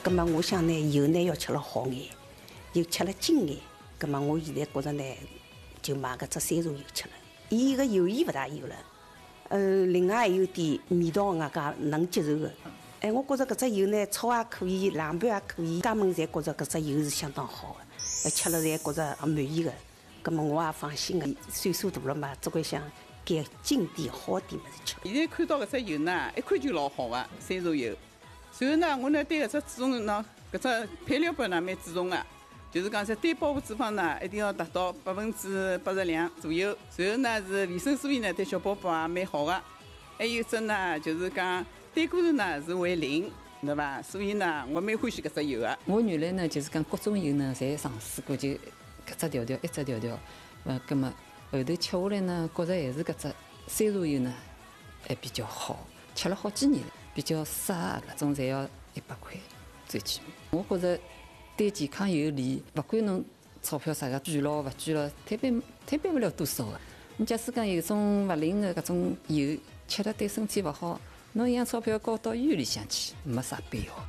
葛么我想呢，油呢要吃了好眼，又吃了精眼。葛么我现在觉着呢，就买搿只山茶油吃了。伊个油盐勿大有了，另外还有点味道外加能接受的。我觉着搿只油呢，炒也可以，凉拌也可以，家们侪觉着搿只油是相当好的，吃了侪觉着满意的。葛么我也放心的，岁数大了嘛，只管想改进点好点物事吃。 现在看到搿只油呢，一看就老好的山茶油。随后呢，我呢对搿只注重呢，搿只配料表呢蛮注重的，就是讲在单饱和脂肪呢一定要达到82%左右。随后呢是维生素 E 呢对小宝宝也蛮好的，还有一只呢就是讲胆固醇呢是为0，对伐？所以呢我蛮欢喜搿只油的。 我原来呢就是讲各种油呢侪尝试过，就搿只调调一只调调，葛么后头吃下来呢，觉着还是搿只山茶油呢还比较好，吃了好几年了。比较沙搿种侪要100块最起码。我觉着对健康有利，勿管侬钞票啥个捐咯勿捐咯，摊办不了多少个。你假使讲有种勿灵的搿种油，吃了对身体勿好，侬一样钞票交到医院里向去，没啥必要。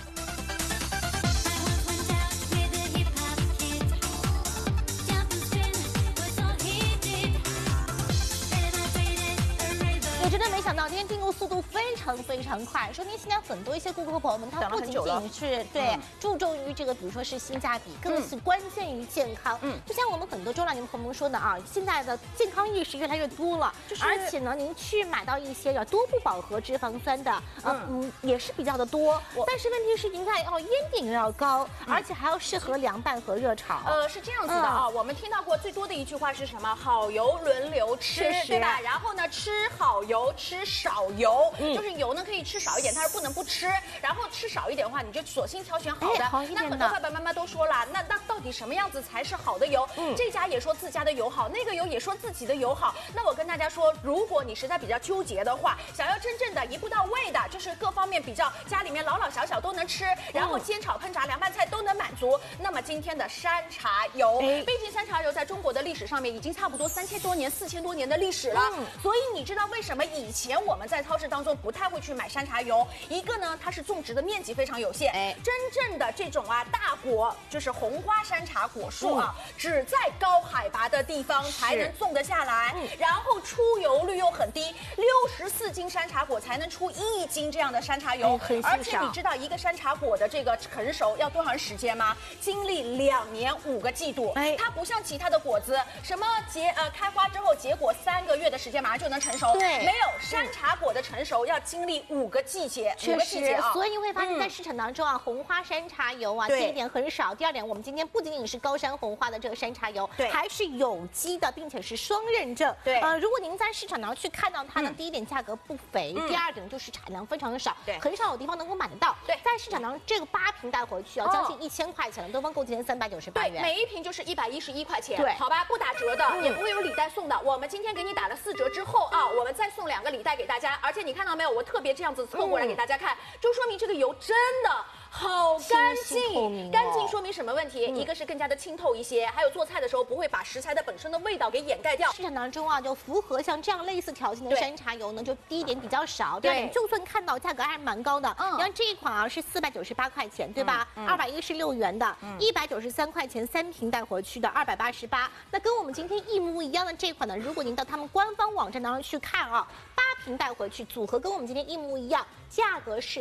我真的没想到，今天订购速度非常快。说明现在很多一些顾客朋友们，他不仅仅是对注重于这个，比如说是性价比，更是关键于健康。就像我们很多中老年朋友们说的啊，现在的健康意识越来越多了，而且呢，您去买到一些多不饱和脂肪酸的，也是比较的多。但是问题是，您看烟顶要高，而且还要适合凉拌和热炒。 是这样子的啊，我们听到过最多的一句话是什么？好油轮流吃，对吧？然后呢，吃好油，吃少油，就是油呢可以吃少一点，但是不能不吃。然后吃少一点的话，你就索性挑选好的。那很多爸爸妈妈都说了，那到底什么样子才是好的油？这家也说自家的油好，那个油也说自己的油好。那我跟大家说，如果你实在比较纠结的话，想要真正的一步到位的，就是各方面比较家里面老老小小都能吃，然后煎炒烹炸凉拌菜都能满足，那么今天的山茶油，毕竟山茶油在中国的历史上面已经差不多3000多年、4000多年的历史了。所以你知道为什么以前我们在超市当中不太会去买山茶油？一个呢，它是种植的面积非常有限，真正的这种大果就是红花山茶果树只在高海拔的地方才能种得下来，然后出油率又很低，64斤山茶果才能出1斤这样的山茶油，而且你知道一个山茶果的这个成熟要多长时间吗？经历2年5个季度，它不像其他的果子，什么开花之后结果3个月的时间马上就能成熟，没有山茶果的成熟要经历5个季节， 确实，所以你会发现在市场当中红花山茶油第一点很少，第二点我们今天不仅仅是高山红花的这个山茶油，还是有机的，并且是双认证。如果您在市场上去看到它呢，第一点价格不菲，第二点就是产量非常的少，很少有地方能够买得到。在市场当中这个8瓶带回去将近1000块钱了，东方购今天398元， 每一瓶就是111块钱，好吧，不打折的，也不会有礼袋送的。我们今天给你打了4折之后我们再送2个礼袋给大家，而且你看到没有，我特别这样子凑过来给大家看，就说明这个油真的好干净，干净说明什么问题？一个是更加的清透一些，还有做菜的时候不会把食材的本身的味道给掩盖掉。 市场当中就符合像这样类似条件的山茶油呢，就第一点比较少，第二点就算看到价格还是蛮高的。你看这一款是498块钱，对吧？216元的，193块钱3瓶带回去的288。那跟我们今天一模一样的这款呢，如果您到他们官方网站当中去看8瓶带回去，组合跟我们今天一模一样，价格是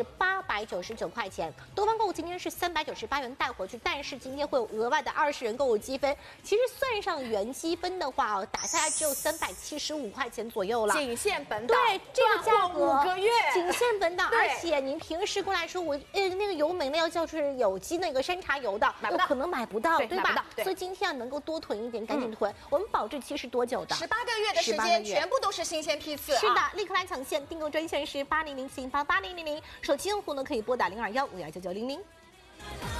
899块钱。东方购物今天是398元带回去，但是今天会有额外的20元购物积分。其实算上原积分的话打下来只有375块钱左右了， 仅限本岛。 对，这个价格 5个月， 仅限本岛。而且您平时过来说，我那个油美那要就是有机那个山茶油的，我可能买不到，对吧？所以今天能够多囤一点，赶紧囤。我们保质期是多久的 ？18个月的时间，全部都是新鲜批次。 是的，立刻来抢现，订购专线是8007888000，手机用户呢可以拨打021519900。